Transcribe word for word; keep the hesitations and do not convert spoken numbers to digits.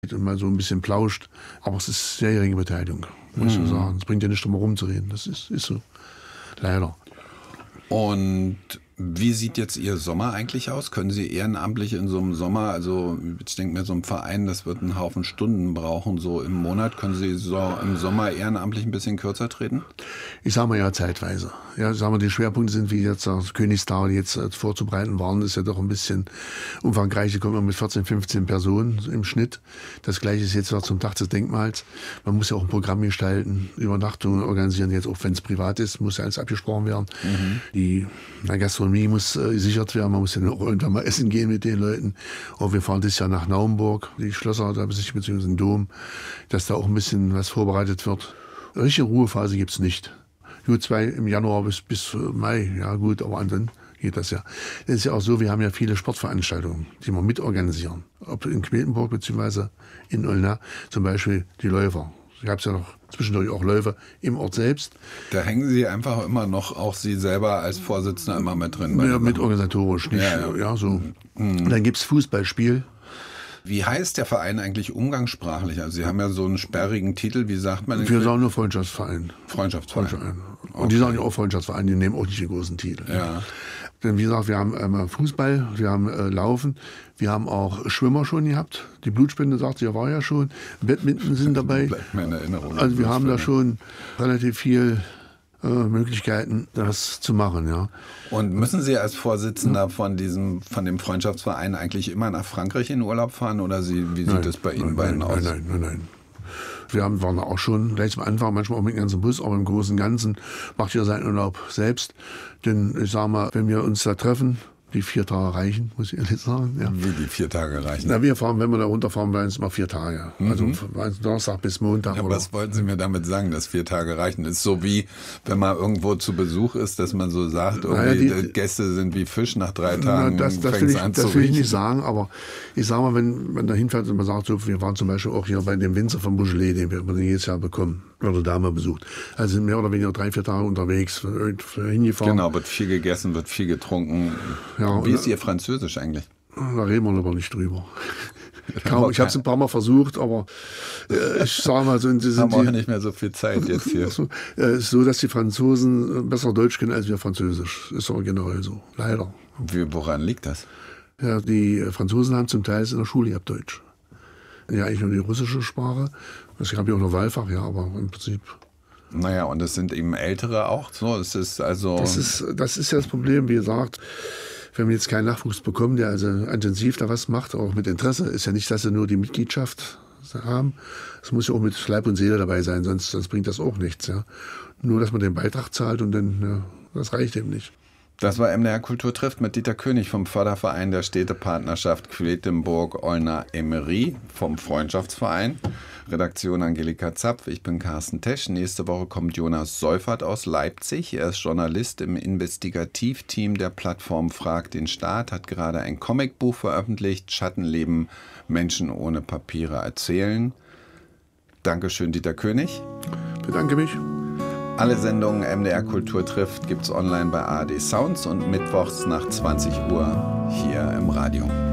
und mal so ein bisschen plauscht. Aber es ist sehr geringe Beteiligung, muss mhm. ich so sagen. Es bringt ja nicht, drum herum zu reden. Das ist, ist so. Leider. Und wie sieht jetzt Ihr Sommer eigentlich aus? Können Sie ehrenamtlich in so einem Sommer, also ich denke mir, so ein Verein, das wird einen Haufen Stunden brauchen, so im Monat, können Sie so im Sommer ehrenamtlich ein bisschen kürzer treten? Ich sage mal ja zeitweise. Ja, sagen wir, die Schwerpunkte sind, wie jetzt das Königstag jetzt äh, vorzubereiten waren, das ist ja doch ein bisschen umfangreich. Da kommen wir mit vierzehn, fünfzehn Personen im Schnitt. Das Gleiche ist jetzt noch zum Tag des Denkmals. Man muss ja auch ein Programm gestalten, Übernachtungen organisieren, jetzt auch wenn es privat ist, muss ja alles abgesprochen werden. Mhm. Die na, Gastronomie muss äh, gesichert werden, man muss ja auch irgendwann mal essen gehen mit den Leuten. Und wir fahren dieses Jahr nach Naumburg, die Schlösser, da beziehungsweise den Dom, dass da auch ein bisschen was vorbereitet wird. Richtige Ruhephase gibt's nicht. Gut, zwei im Januar bis, bis Mai, ja gut, aber dann geht das ja. Es ist ja auch so, wir haben ja viele Sportveranstaltungen, die wir mitorganisieren. Ob in Quedlinburg beziehungsweise in Olna, zum Beispiel die Läufer. Es gab ja noch zwischendurch auch Läufe im Ort selbst. Da hängen Sie einfach immer noch, auch Sie selber als Vorsitzender immer mit drin? Ja, mit organisatorisch, nicht, ja, ja. ja so. Mhm. Dann gibt's Fußballspiel. Wie heißt der Verein eigentlich umgangssprachlich? Also Sie haben ja so einen sperrigen Titel, wie sagt man? Wir sagen nur Freundschaftsverein. Freundschaftsverein. Freundschaftsverein. Und okay. Die sagen ja auch Freundschaftsverein, die nehmen auch nicht den großen Titel. Ja. Denn wie gesagt, wir haben ähm, Fußball, wir haben äh, Laufen, wir haben auch Schwimmer schon gehabt. Die Blutspende, sagt sie, ja, war ja schon. Badminton sind dabei. Bleibt mir in Erinnerung. Also wir haben da schon relativ viel äh, Möglichkeiten, das zu machen, ja. Und müssen Sie als Vorsitzender von diesem, von dem Freundschaftsverein eigentlich immer nach Frankreich in Urlaub fahren oder Sie, wie sieht es bei Ihnen nein, beiden nein, aus? Nein, nein, nein, nein. Wir haben, waren auch schon gleich am Anfang, manchmal auch mit dem ganzen Bus, aber im Großen und Ganzen macht ihr seinen Urlaub selbst. Denn ich sage mal, wenn wir uns da treffen, die vier Tage reichen, muss ich ehrlich sagen. Ja. Wie die vier Tage reichen? Na, wir fahren, wenn wir da runterfahren, bleiben es mal vier Tage. Mhm. Also von Donnerstag bis Montag. Ja, oder? Was wollten Sie mir damit sagen, dass vier Tage reichen? Ist so wie, wenn man irgendwo zu Besuch ist, dass man so sagt, irgendwie naja, die Gäste sind wie Fisch, nach drei Tagen na, das, das fängt es ich, an das zu will riechen. ich nicht sagen, aber ich sage mal, wenn man da hinfährt und man sagt, so, wir waren zum Beispiel auch hier bei dem Winzer von Beaujolais, den wir jedes Jahr bekommen, oder da mal besucht. Also sind mehr oder weniger drei, vier Tage unterwegs, hingefahren. Genau, wird viel gegessen, wird viel getrunken. Ja, wie ist Ihr Französisch eigentlich? Da reden wir aber nicht drüber. Kaum, ich habe es ein paar Mal versucht, aber äh, ich sage mal so... Wir haben auch nicht mehr so viel Zeit jetzt hier. Es äh, ist so, dass die Franzosen besser Deutsch können als wir Französisch. Ist aber generell so, leider. Wie, woran liegt das? Ja, die Franzosen haben zum Teil in der Schule gehabt Deutsch. Ja, eigentlich nur die russische Sprache. Es gab ja auch noch Wahlfach, ja, aber im Prinzip... Naja, und es sind eben Ältere auch so. Es ist also... Das ist, das ist ja das Problem, wie gesagt... Wenn wir jetzt keinen Nachwuchs bekommen, der also intensiv da was macht, auch mit Interesse, ist ja nicht, dass sie nur die Mitgliedschaft haben. Es muss ja auch mit Leib und Seele dabei sein, sonst, sonst bringt das auch nichts. Ja. Nur, dass man den Beitrag zahlt und dann, ja, das reicht eben nicht. Das war M D R Kultur trifft mit Dieter König vom Förderverein der Städtepartnerschaft Quedlinburg-Olna-Emmery vom Freundschaftsverein. Redaktion Angelika Zapf, ich bin Carsten Tesch. Nächste Woche kommt Jonas Seufert aus Leipzig. Er ist Journalist im Investigativteam der Plattform Frag den Staat, hat gerade ein Comicbuch veröffentlicht, Schattenleben, Menschen ohne Papiere erzählen. Dankeschön, Dieter König. Ich bedanke mich. Alle Sendungen M D R Kultur trifft gibt's online bei A R D Sounds und mittwochs nach zwanzig Uhr hier im Radio.